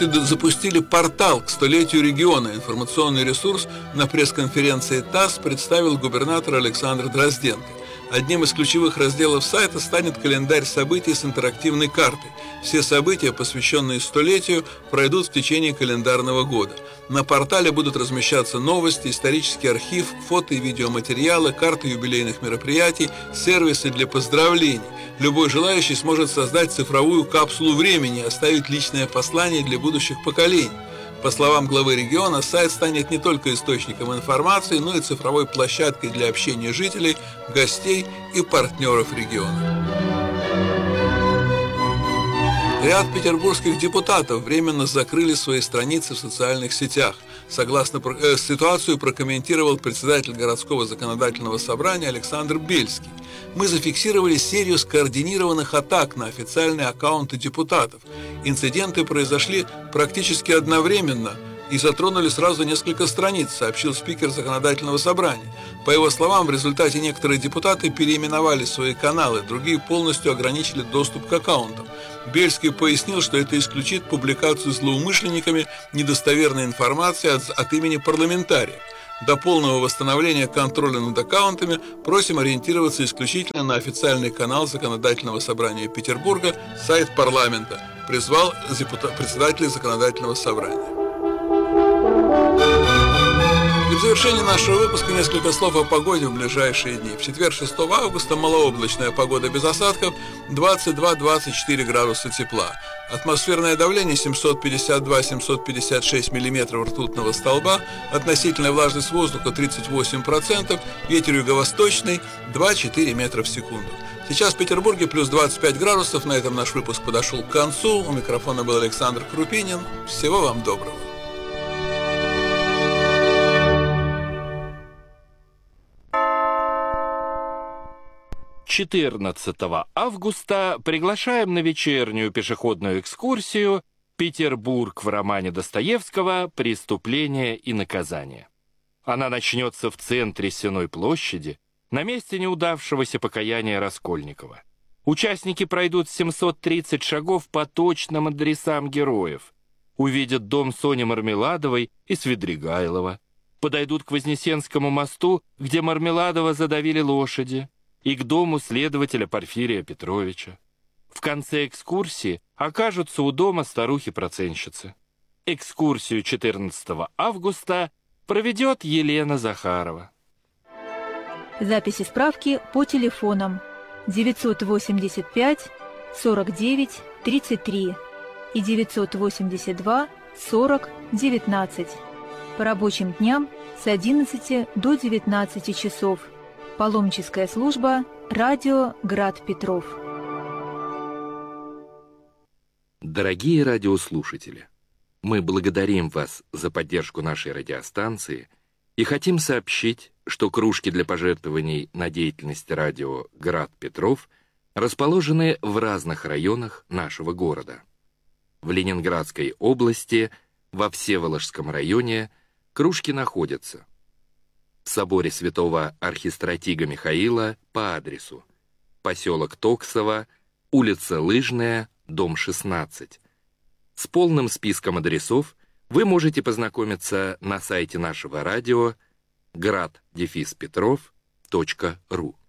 Запустили портал к столетию региона. Информационный ресурс на пресс-конференции ТАСС представил губернатор Александр Дрозденко. Одним из ключевых разделов сайта станет календарь событий с интерактивной картой. Все события, посвященные столетию, пройдут в течение календарного года. На портале будут размещаться новости, исторический архив, фото и видеоматериалы, карты юбилейных мероприятий, сервисы для поздравлений. Любой желающий сможет создать цифровую капсулу времени и оставить личное послание для будущих поколений. По словам главы региона, сайт станет не только источником информации, но и цифровой площадкой для общения жителей, гостей и партнеров региона. Ряд петербургских депутатов временно закрыли свои страницы в социальных сетях. Ситуацию прокомментировал председатель городского законодательного собрания Александр Бельский. Мы зафиксировали серию скоординированных атак на официальные аккаунты депутатов. Инциденты произошли практически одновременно и затронули сразу несколько страниц, сообщил спикер законодательного собрания. По его словам, в результате некоторые депутаты переименовали свои каналы, другие полностью ограничили доступ к аккаунтам. Бельский пояснил, что это исключит публикацию злоумышленниками недостоверной информации от имени парламентариев. До полного восстановления контроля над аккаунтами просим ориентироваться исключительно на официальный канал Законодательного собрания Петербурга, сайт парламента, призвал председатель Законодательного собрания. И в завершении нашего выпуска несколько слов о погоде в ближайшие дни. В четверг, 6 августа, малооблачная погода без осадков, 22-24 градуса тепла. Атмосферное давление 752-756 миллиметров ртутного столба, относительная влажность воздуха 38%, ветер юго-восточный 2-4 метра в секунду. Сейчас в Петербурге плюс 25 градусов. На этом наш выпуск подошел к концу. У микрофона был Александр Крупинин. Всего вам доброго. «14 августа приглашаем на вечернюю пешеходную экскурсию «Петербург» в романе Достоевского «Преступление и наказание». Она начнется в центре Сенной площади, на месте неудавшегося покаяния Раскольникова. Участники пройдут 730 шагов по точным адресам героев, увидят дом Сони Мармеладовой и Свидригайлова, подойдут к Вознесенскому мосту, где Мармеладова задавили лошади, и к дому следователя Порфирия Петровича. В конце экскурсии окажутся у дома старухи-процентщицы. Экскурсию 14 августа проведет Елена Захарова. Записи справки по телефонам 985 49 33 и 982 40 19. По рабочим дням с 11 до 19 часов. Паломническая служба «Радио Град Петров». Дорогие радиослушатели, мы благодарим вас за поддержку нашей радиостанции и хотим сообщить, что кружки для пожертвований на деятельность радио «Град Петров» расположены в разных районах нашего города. В Ленинградской области, во Всеволожском районе, кружки находятся в соборе святого архистратига Михаила по адресу поселок Токсово, улица Лыжная, дом 16. С полным списком адресов вы можете познакомиться на сайте нашего радио grad-petrov.ru.